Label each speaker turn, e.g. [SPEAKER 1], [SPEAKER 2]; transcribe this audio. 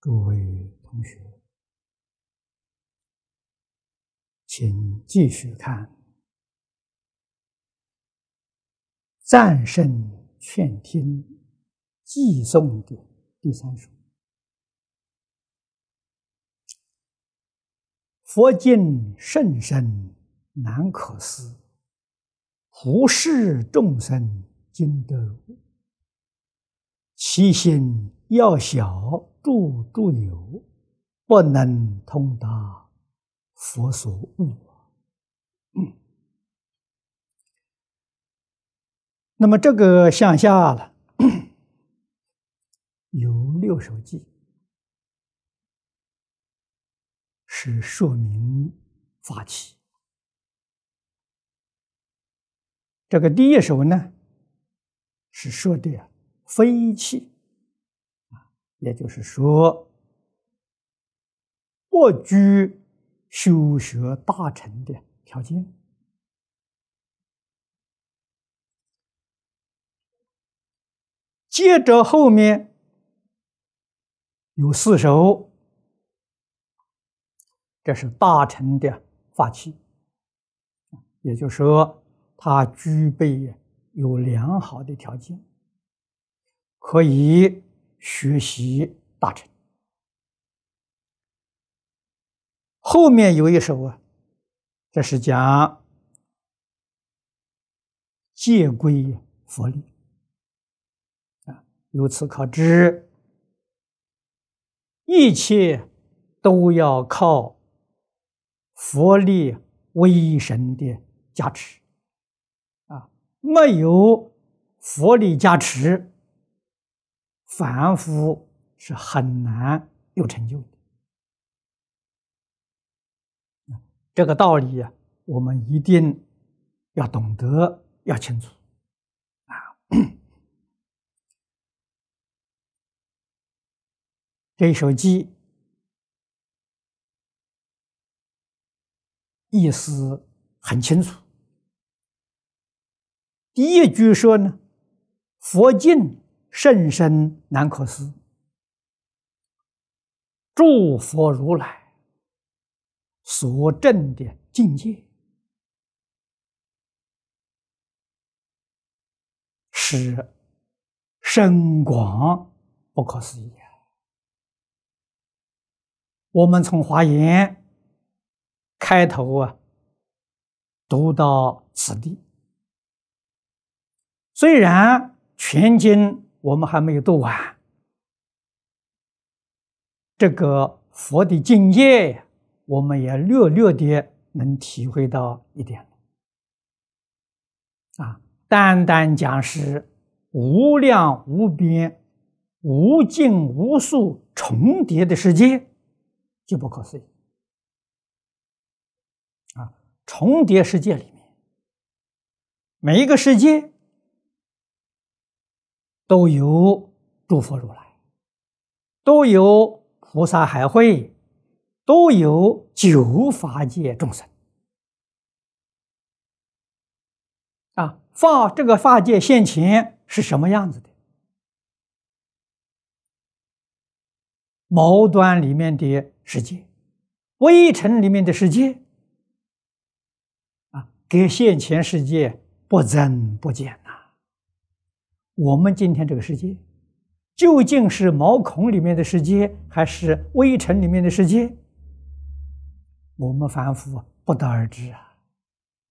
[SPEAKER 1] 诸位同学，请继续看赞圣劝听寄颂的第3首。佛经甚深难可思，普世众生今得如。其心要小诸有，不能通达佛所悟。那么这个向下了，有6首偈，是说明法器。这个第1首呢，是说的非器，也就是说，不具修学大成的条件。接着后面有4首，这是大乘的法器，也就是说，它具备有良好的条件，可以学习大乘。后面有1首啊，这是讲戒归佛力。由此可知，一切都要靠佛力威神的加持没有佛力加持，凡夫是很难有成就的。这个道理我们一定要懂得，要清楚这一首偈意思很清楚。第1句说呢，佛境甚深难可思，诸佛如来所证的境界是深广不可思议。我们从华严开头读到此地，虽然全经我们还没有读完，这个佛的境界我们也略略的能体会到一点了。单单讲是无量无边、无尽无数重叠的世界，就不可思议。重叠世界里面，每一个世界都有诸佛如来，都有菩萨海会，都有9法界众生。这个法界现前是什么样子的？毛端里面的世界，微尘里面的世界跟现前世界不增不减我们今天这个世界究竟是毛孔里面的世界，还是微尘里面的世界？我们凡夫不得而知